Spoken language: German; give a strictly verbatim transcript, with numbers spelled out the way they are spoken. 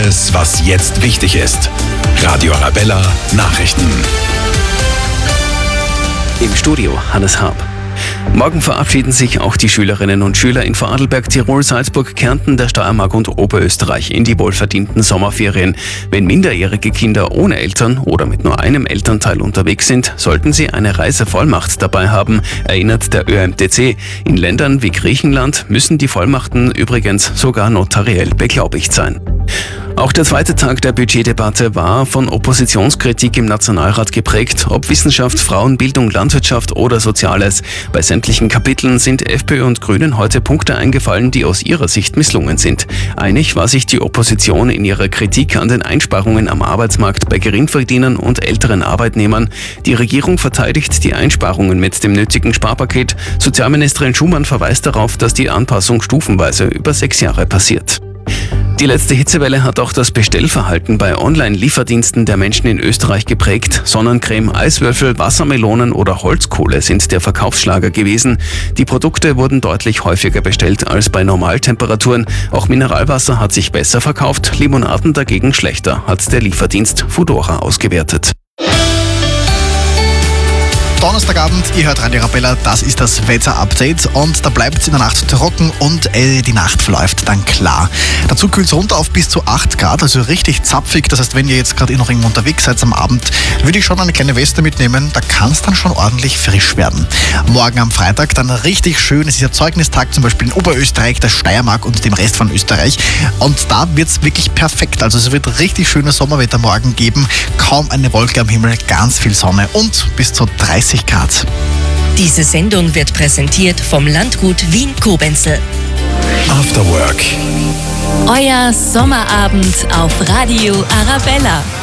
Alles, was jetzt wichtig ist. Radio Arabella Nachrichten. Im Studio Hannes Haab. Morgen verabschieden sich auch die Schülerinnen und Schüler in Vorarlberg, Tirol, Salzburg, Kärnten, der Steiermark und Oberösterreich in die wohlverdienten Sommerferien. Wenn minderjährige Kinder ohne Eltern oder mit nur einem Elternteil unterwegs sind, sollten sie eine Reisevollmacht dabei haben, erinnert der Ö M T C. In Ländern wie Griechenland müssen die Vollmachten übrigens sogar notariell beglaubigt sein. Auch der zweite Tag der Budgetdebatte war von Oppositionskritik im Nationalrat geprägt, ob Wissenschaft, Frauen, Bildung, Landwirtschaft oder Soziales. Bei sämtlichen Kapiteln sind FPÖ und Grünen heute Punkte eingefallen, die aus ihrer Sicht misslungen sind. Einig war sich die Opposition in ihrer Kritik an den Einsparungen am Arbeitsmarkt bei Geringverdienern und älteren Arbeitnehmern. Die Regierung verteidigt die Einsparungen mit dem nötigen Sparpaket. Sozialministerin Schumann verweist darauf, dass die Anpassung stufenweise über sechs Jahre passiert. Die letzte Hitzewelle hat auch das Bestellverhalten bei Online-Lieferdiensten der Menschen in Österreich geprägt. Sonnencreme, Eiswürfel, Wassermelonen oder Holzkohle sind der Verkaufsschlager gewesen. Die Produkte wurden deutlich häufiger bestellt als bei Normaltemperaturen. Auch Mineralwasser hat sich besser verkauft, Limonaden dagegen schlechter, hat der Lieferdienst Foodora ausgewertet. Donnerstagabend, ihr hört Radio Arabella, das ist das Wetter-Update und da bleibt es in der Nacht trocken und äh, die Nacht verläuft dann klar. Dazu kühlt es runter auf bis zu acht Grad, also richtig zapfig. Das heißt, wenn ihr jetzt gerade noch irgendwo unterwegs seid am Abend, würde ich schon eine kleine Weste mitnehmen, da kann es dann schon ordentlich frisch werden. Morgen am Freitag dann richtig schön, es ist ja Zeugnistag zum Beispiel in Oberösterreich, der Steiermark und dem Rest von Österreich und da wird es wirklich perfekt, also es wird richtig schönes Sommerwetter morgen geben, kaum eine Wolke am Himmel, ganz viel Sonne und bis zu dreißig Grad. Diese Sendung wird präsentiert vom Landgut Wien-Kobenzl. After Work. Euer Sommerabend auf Radio Arabella.